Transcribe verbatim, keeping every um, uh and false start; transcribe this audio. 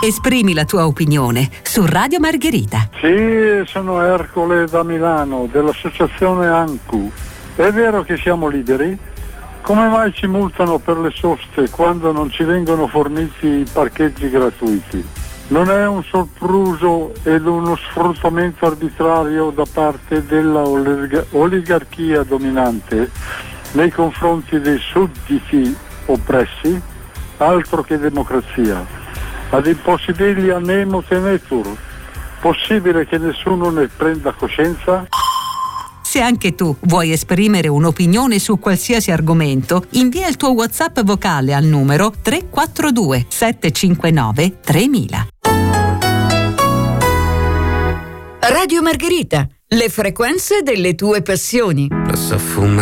Esprimi la tua opinione su Radio Margherita. Sì, sono Ercole da Milano, dell'associazione ANCU. È vero che siamo liberi? Come mai ci multano per le soste quando non ci vengono forniti i parcheggi gratuiti? Non è un sopruso ed uno sfruttamento arbitrario da parte della oligar- oligarchia dominante nei confronti dei sudditi oppressi? Altro che democrazia. Ad impossibilia nemo tenetur. Possibile che nessuno ne prenda coscienza? Se anche tu vuoi esprimere un'opinione su qualsiasi argomento, invia il tuo WhatsApp vocale al numero tre quattro due sette cinque nove tremila. Radio Margherita, le frequenze delle tue passioni. Lo so fumare.